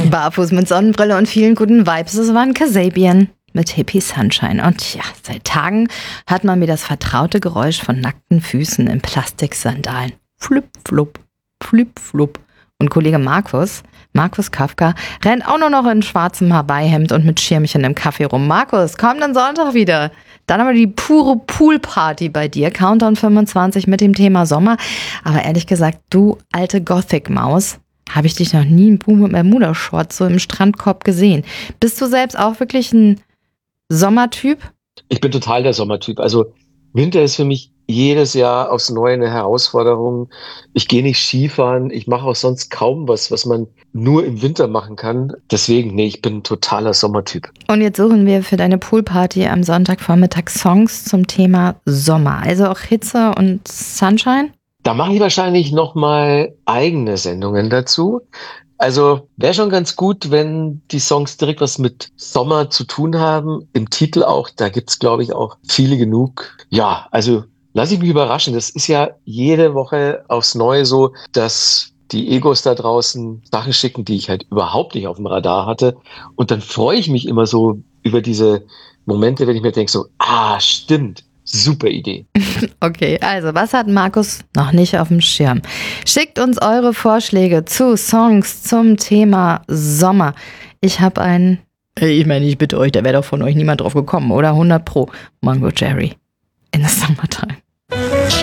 Barfuß mit Sonnenbrille und vielen guten Vibes. Es waren Kasabian mit Hippie Sunshine. Und ja, seit Tagen hat man mir das vertraute Geräusch von nackten Füßen in Plastiksandalen. Flip, flup, flip, flup. Und Kollege Markus Kafka, rennt auch nur noch in schwarzem Hawaii-Hemd und mit Schirmchen im Kaffee rum. Markus, komm dann Sonntag wieder. Dann aber die pure Poolparty bei dir. Countdown 25 mit dem Thema Sommer. Aber ehrlich gesagt, du alte Gothic-Maus, habe ich dich noch nie in Boom und Bermuda-Shorts so im Strandkorb gesehen. Bist du selbst auch wirklich ein Sommertyp? Ich bin total der Sommertyp. Also Winter ist für mich jedes Jahr aufs Neue eine Herausforderung. Ich gehe nicht Skifahren. Ich mache auch sonst kaum was man nur im Winter machen kann. Deswegen, nee, ich bin ein totaler Sommertyp. Und jetzt suchen wir für deine Poolparty am Sonntagvormittag Songs zum Thema Sommer. Also auch Hitze und Sunshine? Da mache ich wahrscheinlich nochmal eigene Sendungen dazu. Also wäre schon ganz gut, wenn die Songs direkt was mit Sommer zu tun haben. Im Titel auch, da gibt's glaube ich auch viele genug. Ja, also lass ich mich überraschen. Das ist ja jede Woche aufs Neue so, dass die Egos da draußen Sachen schicken, die ich halt überhaupt nicht auf dem Radar hatte. Und dann freue ich mich immer so über diese Momente, wenn ich mir denke so, stimmt. Super Idee. Okay, also was hat Markus noch nicht auf dem Schirm? Schickt uns eure Vorschläge zu Songs zum Thema Sommer. Ich habe einen, ich bitte euch, da wäre doch von euch niemand drauf gekommen, oder? 100 Pro. Mango Jerry in the Summertime.